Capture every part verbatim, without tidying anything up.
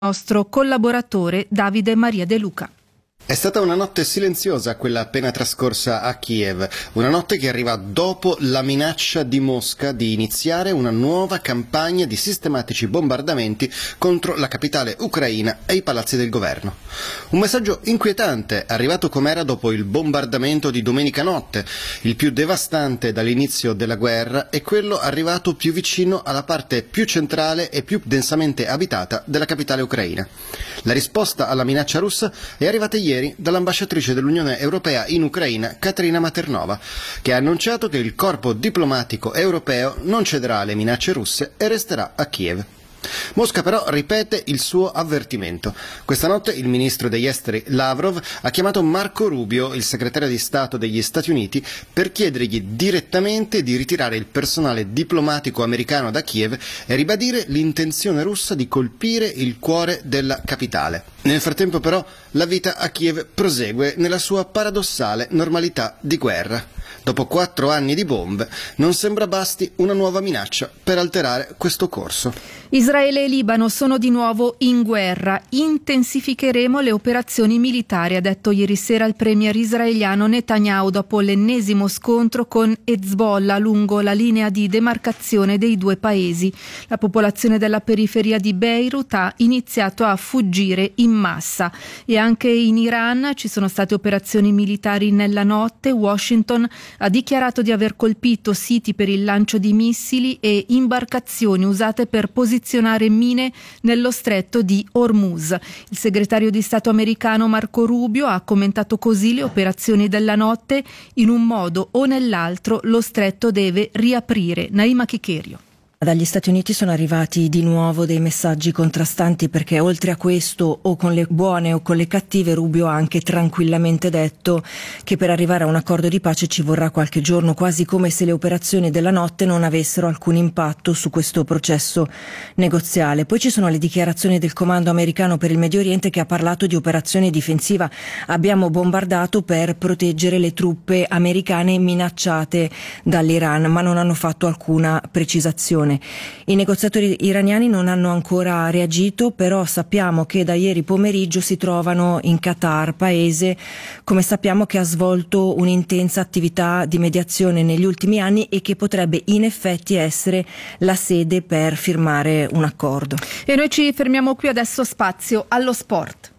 nostro collaboratore Davide Maria De Luca. È stata una notte silenziosa quella appena trascorsa a Kiev, una notte che arriva dopo la minaccia di Mosca di iniziare una nuova campagna di sistematici bombardamenti contro la capitale ucraina e i palazzi del governo. Un messaggio inquietante, arrivato com'era dopo il bombardamento di domenica notte, il più devastante dall'inizio della guerra e quello arrivato più vicino alla parte più centrale e più densamente abitata della capitale ucraina. La risposta alla minaccia russa è arrivata ieri dall'ambasciatrice dell'Unione Europea in Ucraina, Katerina Maternova, che ha annunciato che il corpo diplomatico europeo non cederà alle minacce russe e resterà a Kiev. Mosca però ripete il suo avvertimento. Questa notte il ministro degli esteri Lavrov ha chiamato Marco Rubio, il segretario di Stato degli Stati Uniti, per chiedergli direttamente di ritirare il personale diplomatico americano da Kiev e ribadire l'intenzione russa di colpire il cuore della capitale. Nel frattempo però la vita a Kiev prosegue nella sua paradossale normalità di guerra. Dopo quattro anni di bombe non sembra basti una nuova minaccia per alterare questo corso. Israele e Libano sono di nuovo in guerra. Intensificheremo le operazioni militari, ha detto ieri sera il premier israeliano Netanyahu dopo l'ennesimo scontro con Hezbollah lungo la linea di demarcazione dei due paesi. La popolazione della periferia di Beirut ha iniziato a fuggire in massa e anche in Iran ci sono state operazioni militari nella notte. Washington ha dichiarato di aver colpito siti per il lancio di missili e imbarcazioni usate per posizionare mine nello stretto di Hormuz. Il segretario di Stato americano Marco Rubio ha commentato così le operazioni della notte: in un modo o nell'altro lo stretto deve riaprire. Naima Chicherio. Dagli Stati Uniti sono arrivati di nuovo dei messaggi contrastanti, perché oltre a questo, o con le buone o con le cattive, Rubio ha anche tranquillamente detto che per arrivare a un accordo di pace ci vorrà qualche giorno, quasi come se le operazioni della notte non avessero alcun impatto su questo processo negoziale. Poi ci sono le dichiarazioni del Comando americano per il Medio Oriente, che ha parlato di operazione difensiva. Abbiamo bombardato per proteggere le truppe americane minacciate dall'Iran, ma non hanno fatto alcuna precisazione. I negoziatori iraniani non hanno ancora reagito, però sappiamo che da ieri pomeriggio si trovano in Qatar, paese, come sappiamo, che ha svolto un'intensa attività di mediazione negli ultimi anni e che potrebbe in effetti essere la sede per firmare un accordo. E noi ci fermiamo qui, adesso spazio allo sport.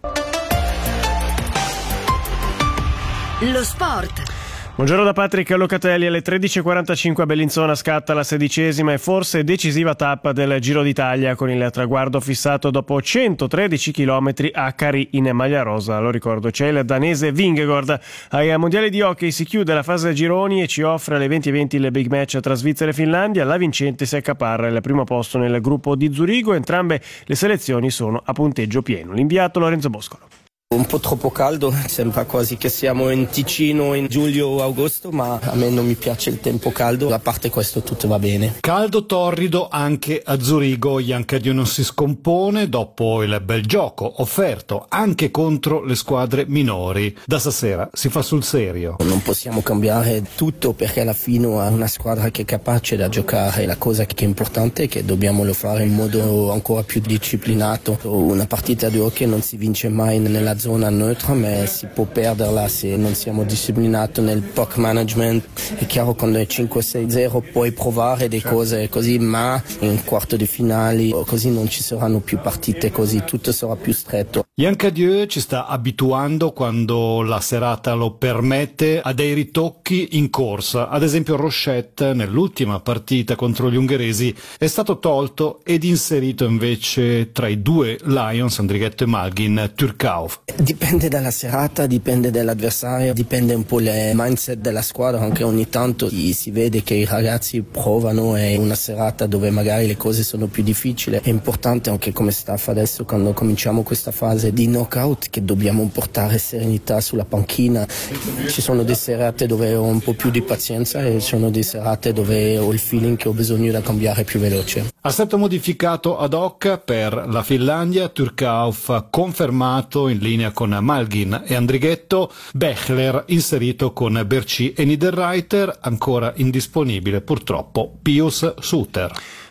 Lo sport. Buongiorno da Patrick Locatelli. Alle tredici e quarantacinque a Bellinzona scatta la sedicesima e forse decisiva tappa del Giro d'Italia, con il traguardo fissato dopo centotredici chilometri a Carì in maglia rosa. Lo ricordo, c'è il danese Vingegaard. Ai mondiali di hockey si chiude la fase gironi e ci offre alle venti e venti il big match tra Svizzera e Finlandia. La vincente si accaparra il primo posto nel gruppo di Zurigo. Entrambe le selezioni sono a punteggio pieno. L'inviato Lorenzo Boscolo. Un po' troppo caldo, sembra quasi che siamo in Ticino in giugno o agosto, ma a me non mi piace il tempo caldo, a parte questo tutto va bene. Caldo torrido anche a Zurigo, Jankadio non si scompone dopo il bel gioco offerto anche contro le squadre minori. Da stasera si fa sul serio. Non possiamo cambiare tutto, perché alla fine è una squadra che è capace da giocare. La cosa che è importante è che dobbiamo fare in modo ancora più disciplinato. Una partita di hockey non si vince mai nella zona neutra, ma si può perderla se non siamo disciplinati nel puck management. È chiaro, quando è cinque sei zero puoi provare delle cose così, ma in quarto di finali così non ci saranno più partite così, tutto sarà più stretto. Jankadio ci sta abituando, quando la serata lo permette, a dei ritocchi in corsa. Ad esempio Rochette nell'ultima partita contro gli ungheresi è stato tolto ed inserito invece tra i due Lions, Andrighetto e Malgin, Turkauf. Dipende dalla serata, dipende dall'avversario, dipende un po' il mindset della squadra. Anche ogni tanto si vede che i ragazzi provano, è una serata dove magari le cose sono più difficili. È importante anche come staff adesso, quando cominciamo questa fase di knockout, che dobbiamo portare serenità sulla panchina. Ci sono delle serate dove ho un po' più di pazienza e ci sono delle serate dove ho il feeling che ho bisogno di cambiare più veloce. Assetto modificato ad hoc per la Finlandia, Turkauf confermato in linea con Malgin e Andrighetto, Bechler inserito con Berci e Niederreiter, ancora indisponibile purtroppo Pius Suter.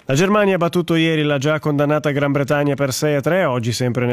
La Germania ha battuto ieri la già condannata Gran Bretagna per sei a tre, oggi sempre nel